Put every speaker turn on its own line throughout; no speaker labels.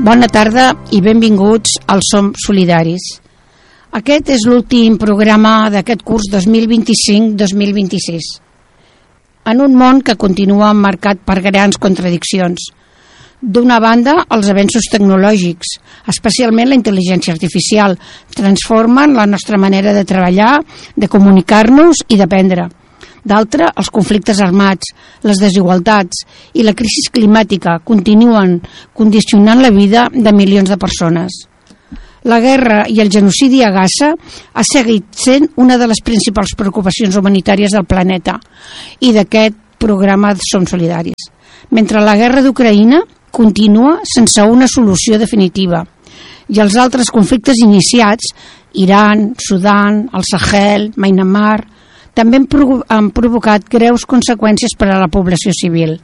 Bona tarda i benvinguts al Som Solidaris. Aquest és l'últim programa d'aquest curs 2025-2026. En un món que continua marcat per grans contradiccions. D'una banda, els avenços tecnològics, especialment la intel·ligència artificial, transformen la nostra manera de treballar, de comunicar-nos i d'aprendre. D'altra, els conflictes armats, les desigualtats i la crisi climàtica continuen condicionant la vida de milions de persones. La guerra i el genocidi a Gaza ha seguit sent una de les principals preocupacions humanitàries del planeta i d'aquest programa Som Solidaris. Mentre la guerra d'Ucraïna continua sense una solució definitiva i els altres conflictes iniciats, Iran, Sudan, el Sahel, Myanmar, també han provocat greus conseqüències per a la població civil.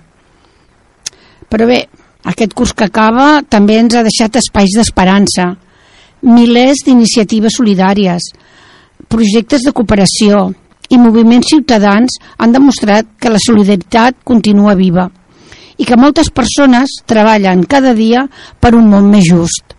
Però bé, aquest curs que acaba també ens ha deixat espais d'esperança, milers d'iniciatives solidàries, projectes de cooperació i moviments ciutadans han demostrat que la solidaritat continua viva i que moltes persones treballen cada dia per un món més just.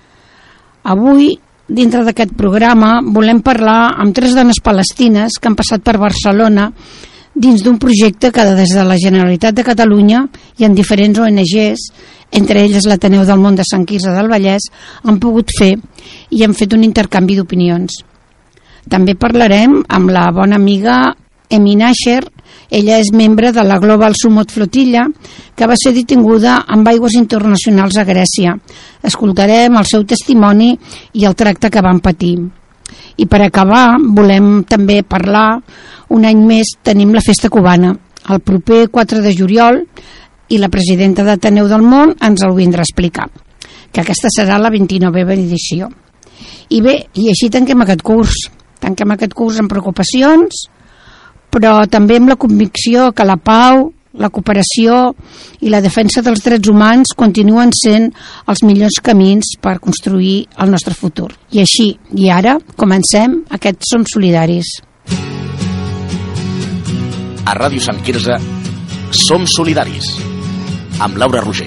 Avui, dintre d'aquest programa, volem parlar amb 3 dones palestines que han passat per Barcelona dins d'un projecte que des de la Generalitat de Catalunya i en diferents ONGs, entre elles l'Ateneu del Món de Sant Quirze del Vallès, han pogut fer i han fet un intercanvi d'opinions. També parlarem amb la bona amiga Emi Nasher. Ella és membre de la Global Sumot Flotilla, que va ser detinguda amb aigües internacionals a Grècia. Escoltarem el seu testimoni i el tracte que van patir. I per acabar, volem també parlar, un any més tenim la festa cubana, el proper 4 de juliol, i la presidenta d'Ateneu del Món ens el vindrà a explicar, que aquesta serà la 29a edició. I bé, i així tanquem aquest curs amb preocupacions, però també amb la convicció que la pau, la cooperació i la defensa dels drets humans continuen sent els millors camins per construir el nostre futur. I així, i ara, comencem aquest Som Solidaris.
A Ràdio Sant Quirze, Som Solidaris, amb Laura Roger.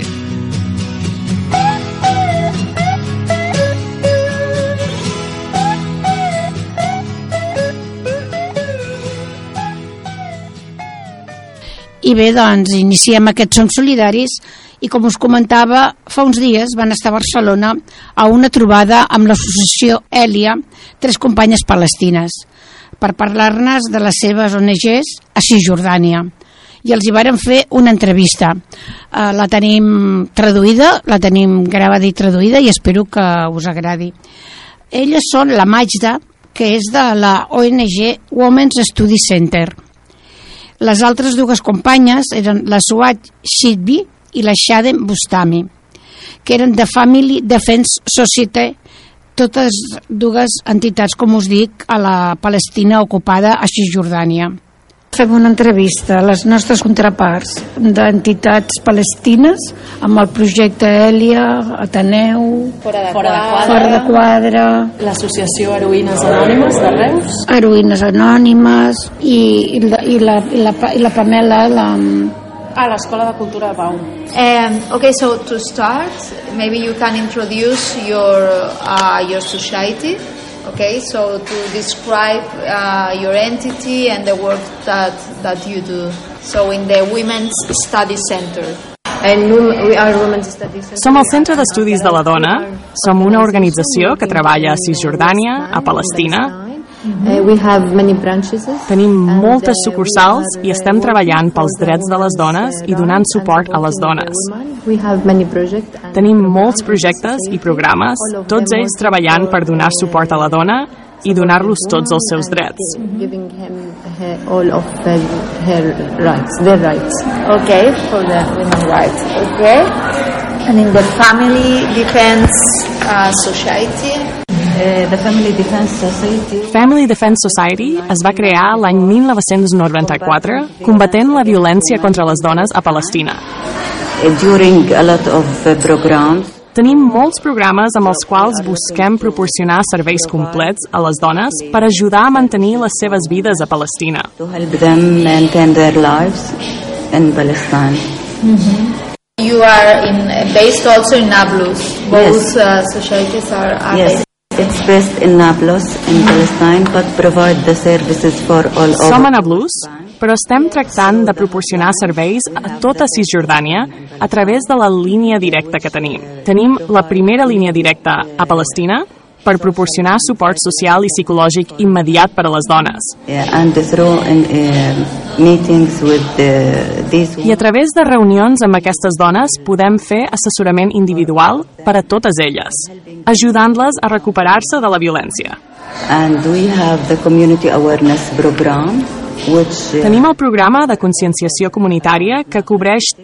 I bé, doncs, iniciem aquest Som Solidaris i, com us comentava, fa uns dies van estar a Barcelona a una trobada amb l'associació Èlia, 3 companyes palestines, per parlar-nos de les seves ONGs a Cisjordània. I els hi varen fer una entrevista. La tenim traduïda, la tenim gravada i traduïda i espero que us agradi. Elles són la Majda, que és de la ONG Women's Study Center. Les altres 2 companyes eren la Suad Shidbi i la Shadem Bustami, que eren de Family Defense Society, totes 2 entitats, com us dic, a la Palestina ocupada a Cisjordània. Fem una entrevista a les nostres contraparts d'entitats palestines amb el projecte Èlia, Ateneu, Fora de Quadre,
l'associació Heroïnes Anònimes de Reus,
Heroïnes Anònimes i la Pamela,
a l'Escola de Cultura de Pau.
Okay, so to start, maybe you can introduce your society. Okay, so to describe your entity and the work that you do. So in the Women's Study Center.
Som el Centre d'Estudis de la Dona. Som una organització que treballa a Cisjordània, a Palestina. Tenim moltes sucursals i estem treballant pels drets de les dones i donant suport a les dones. Tenim molts projectes i programes, tots ells treballant per donar suport a la dona i donar-los tots els seus drets.
All of their rights. Okay, for the women's rights. Okay. And in the Family Defense Society.
The Family Defense Society es va crear l'any 1994 combatent la violència contra les dones a Palestina.
During a lot of programs.
Tenim molts programes amb els quals busquem proporcionar serveis complets a les dones per ajudar a mantenir les seves vides a Palestina.
To help them maintain their lives in Palestine.
You are based also in Nablus. Both societies are
Yes, it's based in Nablus, in Palestine, but provide the services for all over.
Som a Nablus, però estem tractant de proporcionar serveis a tota Cisjordània a través de la línia directa que tenim. Tenim la primera línia directa a Palestina per proporcionar suport social i psicològic immediat per a les dones.
And through meetings with these
I a través de reunions amb aquestes dones podem fer assessorament individual per a totes elles, ajudant-les a recuperar-se de la violència.
And we have the community awareness program, which
Tenim el programa de conscienciació comunitària que cobreix